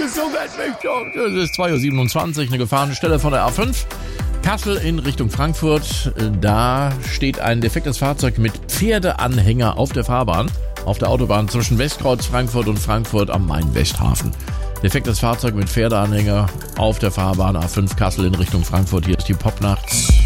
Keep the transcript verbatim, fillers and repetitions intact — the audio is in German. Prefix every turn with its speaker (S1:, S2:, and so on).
S1: es juckelt mich doch. Es ist zwei Uhr siebenundzwanzig, eine Gefahrenstelle von der A fünf. Kassel in Richtung Frankfurt. Da steht ein defektes Fahrzeug mit Pferdeanhänger auf der Fahrbahn. Auf der Autobahn zwischen Westkreuz Frankfurt und Frankfurt am Main-Westhafen. Defektes Fahrzeug mit Pferdeanhänger auf der Fahrbahn A fünf Kassel in Richtung Frankfurt. Hier ist die Popnacht.